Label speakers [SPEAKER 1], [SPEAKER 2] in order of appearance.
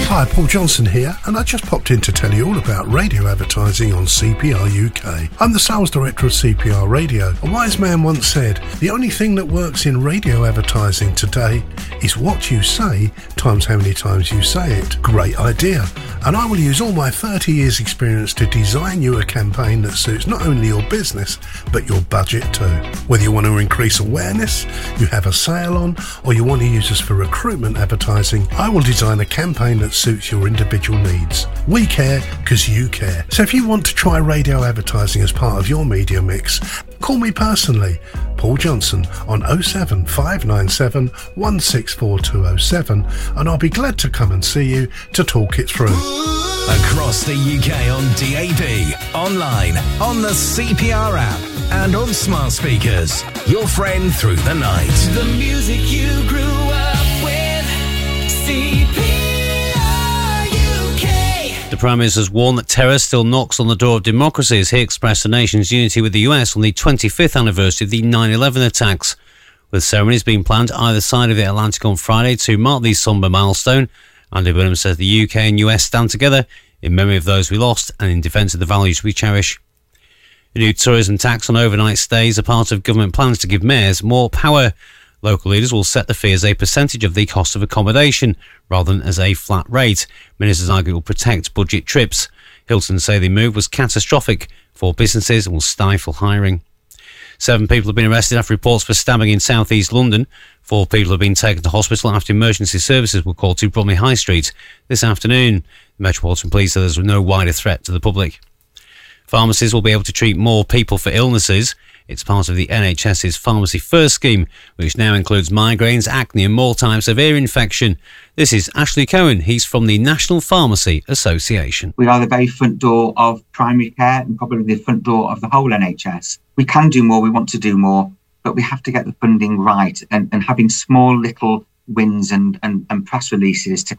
[SPEAKER 1] Hi, Paul Johnson here, and I just popped in to tell you all about radio advertising on CPR UK. I'm the sales director of CPR Radio. A wise man once said, the only thing that works in radio advertising today is what you say times how many times you say it. Great idea. And I will use all my 30 years experience to design you a campaign that suits not only your business, but your budget too. Whether you want to increase awareness, you have a sale on, or you want to use us for recruitment advertising, I will design a campaign that suits your individual needs. We care because you care. So if you want to try radio advertising as part of your media mix, call me personally, Paul Johnson, on 07597 164207, and I'll be glad to come and see you to talk it through.
[SPEAKER 2] Across the UK on DAB, online, on the CPR app, and on smart speakers. Your friend through the night.
[SPEAKER 3] The music you grew up with, CPR UK.
[SPEAKER 4] The Prime Minister has warned that terror still knocks on the door of democracy as he expressed the nation's unity with the US on the 25th anniversary of the 9/11 attacks. With ceremonies being planned either side of the Atlantic on Friday to mark the sombre milestone, Andy Burnham says the UK and US stand together in memory of those we lost and in defence of the values we cherish. A new tourism tax on overnight stays are part of government plans to give mayors more power. Local leaders will set the fee as a percentage of the cost of accommodation rather than as a flat rate. Ministers argue it will protect budget trips. Hilton say the move was catastrophic for businesses and will stifle hiring. 7 people have been arrested after reports for stabbing in South East London. 4 people have been taken to hospital after emergency services were called to Bromley High Street this afternoon. The Metropolitan Police said there's no wider threat to the public. Pharmacies will be able to treat more people for illnesses. It's part of the NHS's Pharmacy First scheme, which now includes migraines, acne and more types of ear infection. This is Ashley Cohen. He's from the National Pharmacy Association.
[SPEAKER 5] We are the very front door of primary care and probably the front door of the whole NHS. We can do more, we want to do more, but we have to get the funding right, and having small little wins and press releases to